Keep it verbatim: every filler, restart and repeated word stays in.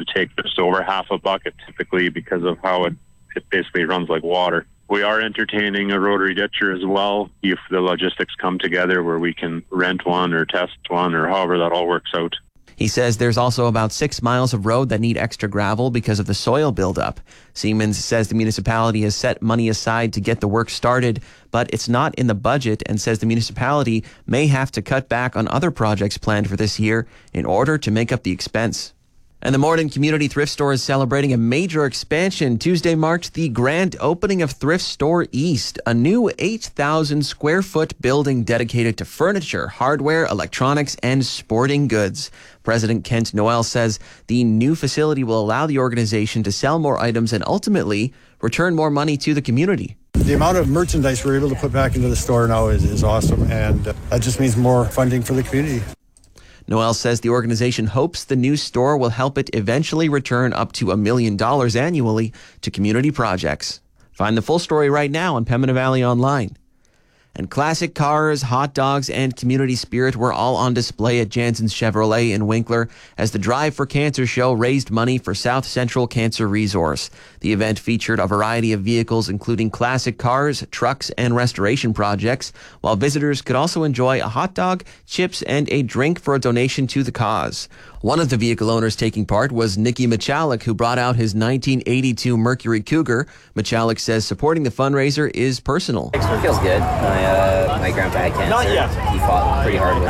take just over half a bucket typically because of how it, it basically runs like water. We are entertaining a rotary ditcher as well if the logistics come together where we can rent one or test one or however that all works out. He says there's also about six miles of road that need extra gravel because of the soil buildup. Siemens says the municipality has set money aside to get the work started, but it's not in the budget and says the municipality may have to cut back on other projects planned for this year in order to make up the expense. And the Morden Community Thrift Store is celebrating a major expansion. Tuesday marked the grand opening of Thrift Store East, a new eight thousand square foot building dedicated to furniture, hardware, electronics, and sporting goods. President Kent Noel says the new facility will allow the organization to sell more items and ultimately return more money to the community. The amount of merchandise we're able to put back into the store now is, is awesome, and that just means more funding for the community. Noel says the organization hopes the new store will help it eventually return up to a million dollars annually to community projects. Find the full story right now on Pembina Valley Online. And classic cars, hot dogs, and community spirit were all on display at Jansen's Chevrolet in Winkler as the Drive for Cancer show raised money for South Central Cancer Resource. The event featured a variety of vehicles, including classic cars, trucks, and restoration projects, while visitors could also enjoy a hot dog, chips, and a drink for a donation to the cause. One of the vehicle owners taking part was Nicky Michalik, who brought out his nineteen eighty-two Mercury Cougar. Michalik says supporting the fundraiser is personal. It feels good. My, uh, my grandpa had cancer. He fought pretty hard with